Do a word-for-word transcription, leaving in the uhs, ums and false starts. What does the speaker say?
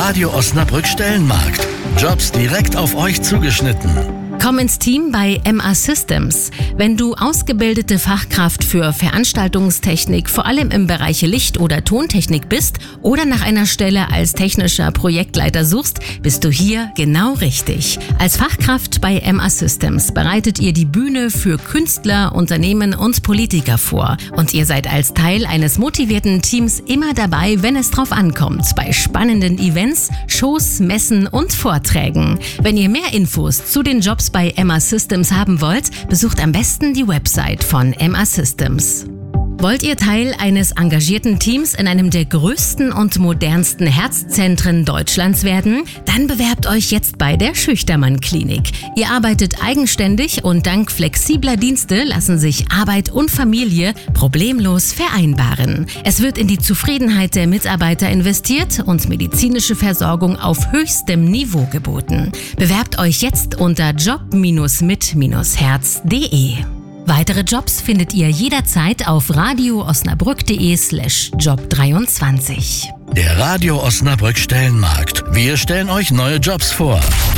Radio Osnabrück Stellenmarkt. Jobs direkt auf euch zugeschnitten. Komm ins Team bei M A Systems. Wenn du ausgebildete Fachkraft für Veranstaltungstechnik, vor allem im Bereich Licht- oder Tontechnik bist oder nach einer Stelle als technischer Projektleiter suchst, bist du hier genau richtig. Als Fachkraft bei M A Systems bereitet ihr die Bühne für Künstler, Unternehmen und Politiker vor. Und ihr seid als Teil eines motivierten Teams immer dabei, wenn es drauf ankommt, bei spannenden Events, Shows, Messen und Vorträgen. Wenn ihr mehr Infos zu den Jobs bei M A Systems haben wollt, besucht am besten die Website von M A Systems. Wollt ihr Teil eines engagierten Teams in einem der größten und modernsten Herzzentren Deutschlands werden? Dann bewerbt euch jetzt bei der Schüchtermann Klinik. Ihr arbeitet eigenständig und dank flexibler Dienste lassen sich Arbeit und Familie problemlos vereinbaren. Es wird in die Zufriedenheit der Mitarbeiter investiert und medizinische Versorgung auf höchstem Niveau geboten. Bewerbt euch jetzt unter job mit herz punkt de. Weitere Jobs findet ihr jederzeit auf radioosnabrück.de slash job dreiundzwanzig. Der Radio Osnabrück Stellenmarkt. Wir stellen euch neue Jobs vor.